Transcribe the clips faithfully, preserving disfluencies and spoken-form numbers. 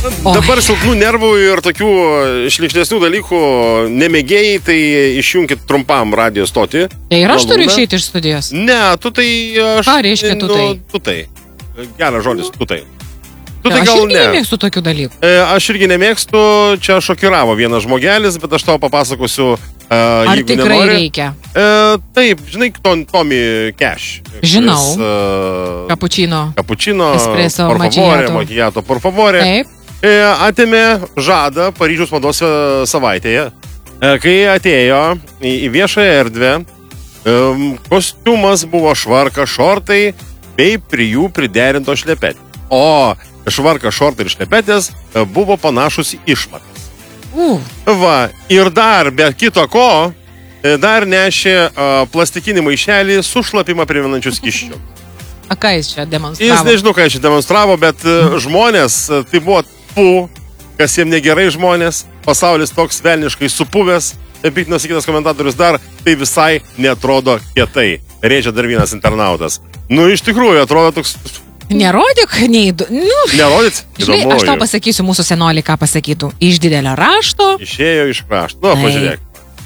Dabar silpnų nervų ir tokių šlikštesnių dalykų nemėgėjai, tai išjunkit trumpam radio stotį. Tai ir aš turiu išeiti iš studijos? Ne, tu tai... Aš, Ką reiškia tu tai? Nu, tu tai. Geras žodis, tu tai. Tu tai aš gal irgi ne. nemėgstu tokių dalykų. E, aš irgi nemėgstu, čia šokiravo vienas žmogelis, bet aš tau papasakosiu, e, Ar jeigu tikrai nenori. reikia? E, taip, žinai, Tommy Cash. Žinau. Kuris, e, Kapučino. Kapučino. Espresso, por favore, macchiato. macchiato, por favore. Taip. E, atėmė žadą Paryžiaus mados savaitėje, e, kai atėjo į, į viešąją erdvę, e, kostiumas buvo švarka, šortai bei prie jų priderinto šlepetė. O švarka, šortai ir šlepetės e, buvo panašus į išmatas. Uh. Va, ir dar be kito ko, e, dar nešė e, plastikinį maišelį su šlapimą primenančiu skysčiu. A ką jis čia demonstravo? Jis nežinau, ką jis čia demonstravo, bet mm. žmonės, tai buvo pu, kas jiems negerai žmonės, pasaulis toks velniškai supuvęs, piktinosi kitas komentatorius dar, tai visai netrodo kietai. Rėžia dar vienas internautas. Nu, iš tikrųjų, atrodo toks... Nerodyk, neįdu... Nu, Nerodyt? žinai, aš tau pasakysiu, mūsų senoliai ką pasakytų. Iš didelio rašto. Išėjo iš krašto. Nu, pažiūrėk.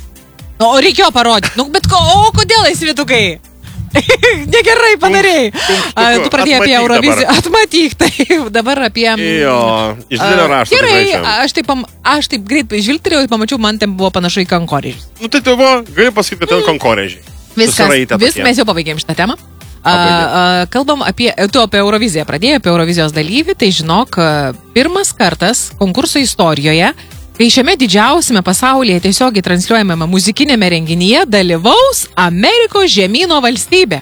O, reikėjo parodyti. Nu, bet ko, o, kodėl esi vitukai? Negerai padarėjai. A, tu pradėjai apie Euroviziją. Atmatyk, tai dabar apie... Jo, iš didelio rašto. Gerai, aš taip, aš taip greit žvilgtelėjau ir pamačiau, man ten buvo panašai kankorėžiai. Nu, tai tavo, gali pasakyti, kad ten kankorėžiai. Viskas, vis mes jau pabaigėm šitą temą. A, a, kalbam apie, tu apie Euroviziją pradėjai, apie Eurovizijos dalyvį, tai žinok, pirmas kartas konkurso istorijoje, kai šiame didžiausiame pasaulyje tiesiogiai transliuojamame muzikinėme renginyje dalyvaus Amerikos žemyno valstybė.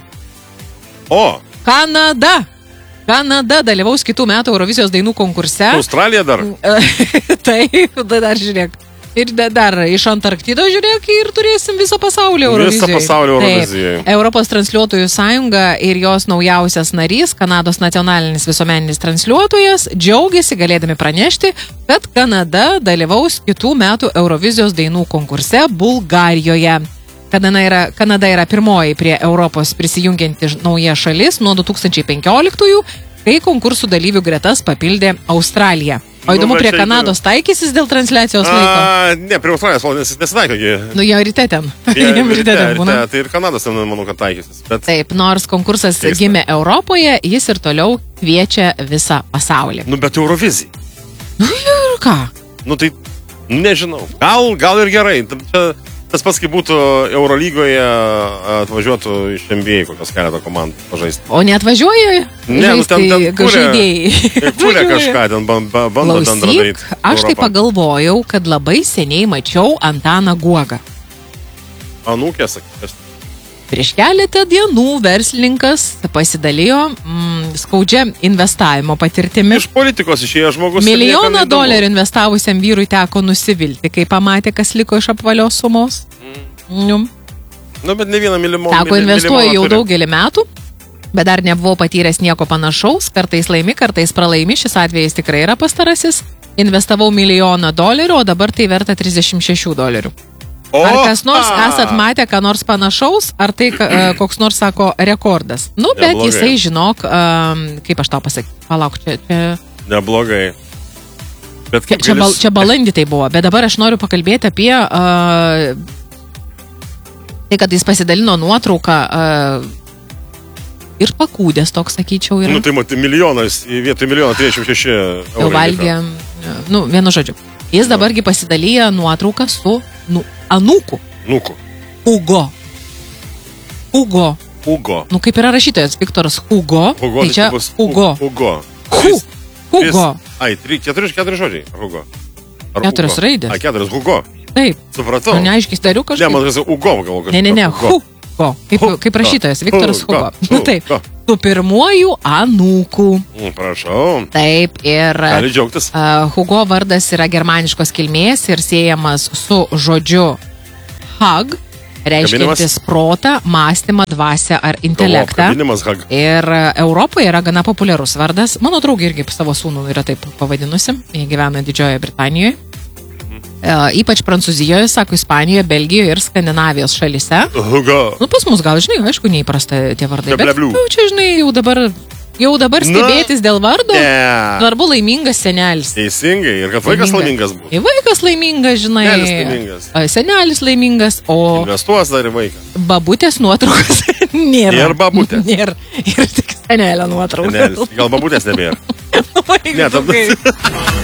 O! Kanada. Kanada dalyvaus kitų metų Eurovizijos dainų konkurse. Australija dar? Taip, dar žiūrėk. Ir dar iš Antarktido žiūrėk ir turėsim visą pasaulį Eurovizijoje. Visą pasaulį Eurovizijoje. Taip. Europos transliuotojų sąjunga ir jos naujausias narys, Kanados nacionalinis visuomeninis transliuotojas, džiaugiasi galėdami pranešti, kad Kanada dalyvaus kitų metų Eurovizijos dainų konkurse Bulgarijoje. Kanada yra, Kanada yra pirmoji prie Europos prisijungianti nauja šalis nuo du tūkstančiai penkioliktųjų, kai konkursų dalyvių gretas papildė Australija. O įdomu, nu, prie Kanados tai... taikysis dėl transliacijos laiko? A, ne, prie Australijos valandės jis nesitaiko. Nu, jau ryte ten. Ja, ryte, ryte, tai ir Kanados ten, manau, kad taikysis. Bet... Taip, nors konkursas Keista. Gimė Europoje, jis ir toliau kviečia visą pasaulį. Nu, bet Eurovizija. Nu, ir ką? Nu, tai, nežinau. Gal, gal ir gerai. Čia... Tas pats, kaip būtų Eurolygoje atvažiuotų iš N B A kokios keletą komandų pažaisti. O neatvažiuoja ne, žaisti nu, ten, ten žaidėjai? Kūrė kažką, ten bando bendrą daryti. Aš tai pagalvojau, kad labai seniai mačiau Antaną Guogą. Anūkė, sakykės. Prieš keletą dienų verslininkas pasidalijo mm, skaudžia investavimo patirtimi. Iš politikos išėjo žmogus. Milijoną dolerių investavusiam vyrui teko nusivilti, kai pamatė, kas liko iš apvalios sumos. Mm. Nu. nu, bet ne vieną milijoną. Teko investuoju jau daugelį metų, bet dar nebuvau patyręs nieko panašaus. Kartais laimi, kartais pralaimi. Šis atvejis tikrai yra pastarasis. Investavau milijoną dolerių, o dabar tai verta trisdešimt šešių dolerių. O, ar kas nors esat matę, ką nors panašaus, ar tai koks nors, sako, rekordas. Nu, bet Neblogai. Jisai, žinok, um, kaip aš tau pasakysiu, palauk, čia... čia... Neblogai. Bet čia, čia, bal, čia balandį tai buvo, bet dabar aš noriu pakalbėti apie uh, tai, kad jis pasidalino nuotrauką uh, ir pakūdės toks, sakyčiau, yra. Nu, tai matė milijonas, vietoj milijono trisdešimt šeši eurų. Jau valgė, nu, vienu žodžiu. Jis dabargi pasidalyja nuotrauką su nu, anūku. Nuku. Hugo. Hugo. Hugo. Nu, kaip yra rašytojas Viktoras Hugo. Hugo, tai čia tai Hugo. Hugo. Hu. Hugo. Ai, keturi, keturi žodžiai. Hugo. Ar keturios Hugo? raidės. A, keturios. Hugo. Taip. Supratau. Nu, neaiškiai stariu kažkaip. Ne, man kažkas Hugo gal kažkas. Ne, ne, ne. Hugo. Kaip, kaip rašytojas Viktoras Hugo. Nu, taip. Su pirmuoju anūku. Mm, prašau. Taip, ir gali džiaugtis. Uh, Hugo vardas yra germaniškos kilmės ir siejamas su žodžiu hag, reiškiantis protą, mąstymą, dvasią ar intelektą. Hag. Ir Europoje yra gana populiarus vardas. Mano draugė irgi savo sūnų yra taip pavadinusi. Jie gyvena Didžiojoje Britanijoje. Uh, ypač Prancūzijoje, sako, Ispanijoje, Belgijoje ir Skandinavijos šalyse. Hugo. Nu, pas mus gal, žinai, aišku, neįprasta tie vardai. Bleblių. Bet, nu, čia, žinai, jau dabar Jau dabar stebėtis dėl vardo? Ne. Svarbu laimingas senelis. Teisingai. Ir kad vaikas laimingas būtų. Ir vaikas laimingas, žinai. Senelis laimingas. A, Senelis laimingas, o Investuos dar į vaiką. babutės nuotraukos nėra. Ir babutės. Nėra. Ir tik senelio nuotraukos. Senelis. Gal babutės nebėra. Vaikas, Ne, tada- kaip.